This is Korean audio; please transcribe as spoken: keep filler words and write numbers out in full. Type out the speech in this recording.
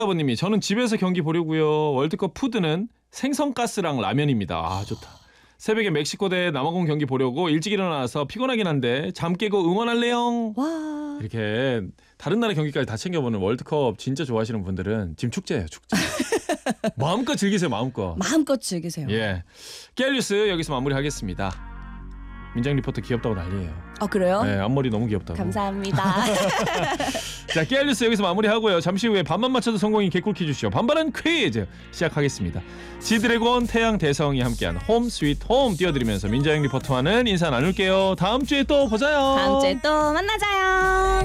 아버님이 저는 집에서 경기 보려고요. 월드컵 푸드는 생선가스랑 라면입니다. 아 좋다. 새벽에 멕시코 대 남아공 경기 보려고 일찍 일어나서 피곤하긴 한데 잠 깨고 응원할래요. 와. 이렇게 다른 나라 경기까지 다 챙겨보는 월드컵 진짜 좋아하시는 분들은 지금 축제예요, 축제. 마음껏 즐기세요, 마음껏. 마음껏 즐기세요. 예, 깨알 뉴스 여기서 마무리하겠습니다. 민정 리포터 귀엽다고 난리예요. 아 그래요? 네, 앞머리 너무 귀엽다고. 감사합니다. 자, 깨알 뉴스 여기서 마무리하고요. 잠시 후에 반만 맞춰도 성공인 개꿀 퀴즈쇼 반반한 퀴즈 시작하겠습니다. 지드래곤 태양 대성이 함께한 홈 스윗 홈 띄워드리면서 민정 리포터와는 인사 나눌게요. 다음 주에 또 보자요. 다음 주에 또 만나자요.